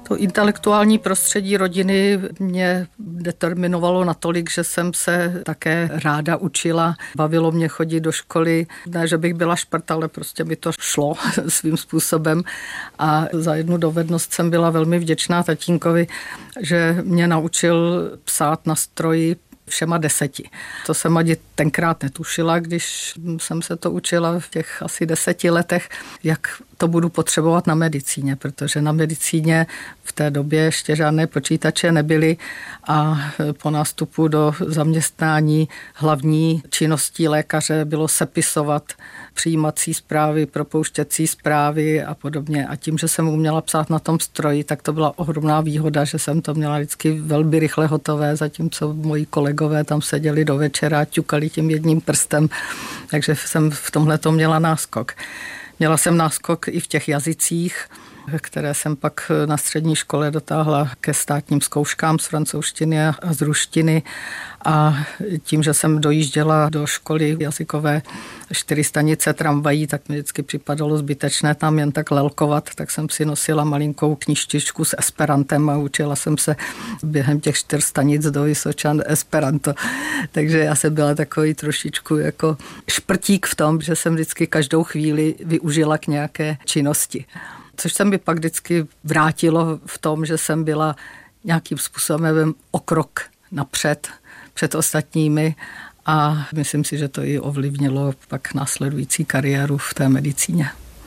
To intelektuální prostředí rodiny mě determinovalo natolik, že jsem se také ráda učila. Bavilo mě chodit do školy. Ne, že bych byla šprt, ale prostě mi to šlo svým způsobem. A za jednu dovednost jsem byla velmi vděčná tatínkovi, že mě naučil psát na stroji všema 10. To jsem ani tenkrát netušila, když jsem se to učila v těch asi 10 letech, jak to budu potřebovat na medicíně, protože na medicíně v té době ještě žádné počítače nebyly a po nástupu do zaměstnání hlavní činností lékaře bylo sepisovat přijímací zprávy, propouštěcí zprávy a podobně. A tím, že jsem uměla psát na tom stroji, tak to byla ohromná výhoda, že jsem to měla vždycky velmi rychle hotové, zatímco moji kolegové tam seděli do večera a ťukali tím jedním prstem. Takže jsem v tomhle to měla náskok. Měla jsem náskok i v těch jazycích, které jsem pak na střední škole dotáhla ke státním zkouškám z francouzštiny a z ruštiny. A tím, že jsem dojížděla do školy jazykové 4 stanice tramvají, tak mi vždycky připadalo zbytečné tam jen tak lelkovat, tak jsem si nosila malinkou knížtičku s esperantem a učila jsem se během těch 4 stanic do Vysočan esperanto. Takže já jsem byla takový trošičku jako šprtík v tom, že jsem vždycky každou chvíli využila k nějaké činnosti. Což se mi pak vždycky vrátilo v tom, že jsem byla nějakým způsobem o krok napřed před ostatními a myslím si, že to i ovlivnilo pak následující kariéru v té medicíně.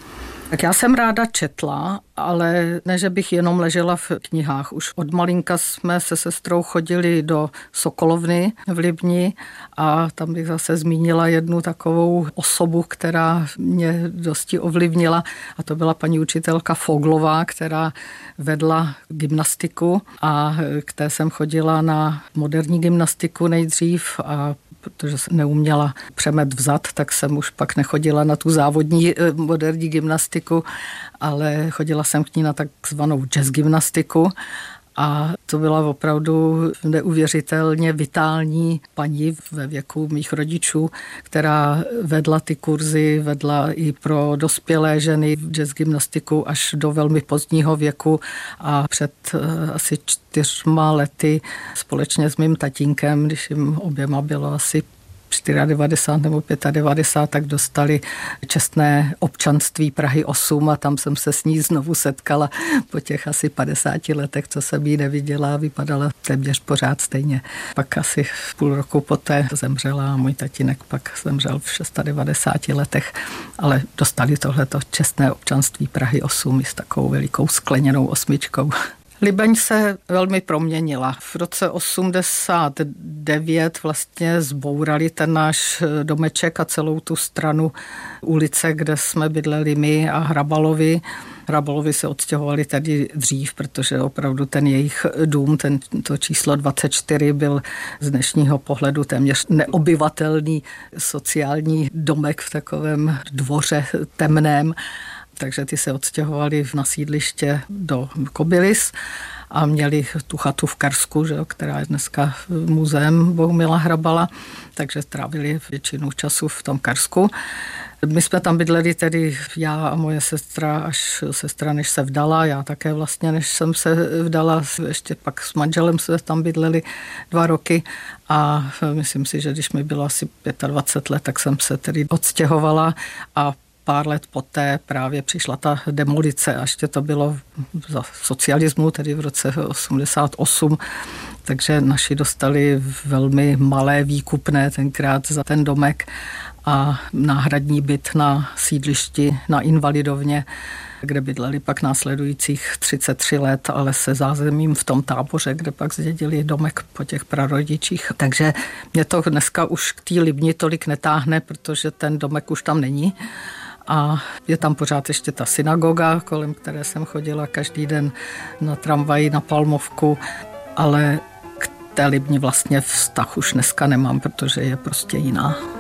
Tak já jsem ráda četla, ale ne, že bych jenom ležela v knihách. Už od malinka jsme se sestrou chodili do Sokolovny v Libni a tam bych zase zmínila jednu takovou osobu, která mě dosti ovlivnila a to byla paní učitelka Foglová, která vedla gymnastiku a k té jsem chodila na moderní gymnastiku nejdřív a protože jsem neuměla přemet vzad, tak jsem už pak nechodila na tu závodní moderní gymnastiku, ale chodila jsem k ní na takzvanou jazz gymnastiku a to byla opravdu neuvěřitelně vitální paní ve věku mých rodičů, která vedla ty kurzy, vedla i pro dospělé ženy jazz gymnastiku až do velmi pozdního věku a před asi 4 lety společně s mým tatínkem, když jim oběma bylo asi 94 nebo 95, tak dostali čestné občanství Prahy 8 a tam jsem se s ní znovu setkala po těch asi 50 letech, co jsem jí neviděla, vypadala téměř pořád stejně. Pak asi půl roku poté zemřela a můj tatínek pak zemřel v 96 letech, ale dostali tohleto čestné občanství Prahy 8 s takovou velikou skleněnou 8. Libeň se velmi proměnila. V roce 89 vlastně zbourali ten náš domeček a celou tu stranu ulice, kde jsme bydleli my a Hrabalovi. Hrabalovi se odstěhovali tady dřív, protože opravdu ten jejich dům, to číslo 24 byl z dnešního pohledu téměř neobyvatelný sociální domek v takovém dvoře temném. Takže ty se odstěhovali na sídliště do Kobylis a měli tu chatu v Karsku, že, která je dneska muzeem Bohumila Hrabala, takže trávili většinu času v tom Karsku. My jsme tam bydleli tedy já a moje sestra, až sestra než se vdala, já také vlastně než jsem se vdala, ještě pak s manželem jsme tam bydleli 2 roky a myslím si, že když mi bylo asi 25 let, tak jsem se tedy odstěhovala a pár let poté právě přišla ta demolice, a ještě to bylo za socialismu, tedy v roce 88, takže naši dostali velmi malé výkupné tenkrát za ten domek a náhradní byt na sídlišti na Invalidovně, kde bydleli pak následujících 33 let, ale se zázemím v tom Táboře, kde pak zdědili domek po těch prarodičích. Takže mě to dneska už k té Libni tolik netáhne, protože ten domek už tam není. A je tam pořád ještě ta synagoga, kolem které jsem chodila každý den na tramvaji, na Palmovku, ale k té Libni vlastně vztah už dneska nemám, protože je prostě jiná.